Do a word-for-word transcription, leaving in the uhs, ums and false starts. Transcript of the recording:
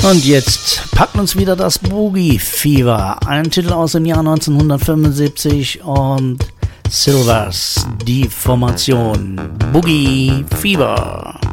Und jetzt packt uns wieder das Boogie Fever, ein Titel aus dem Jahr neunzehnhundertfünfundsiebzig und Silvers, die Formation Boogie Fever.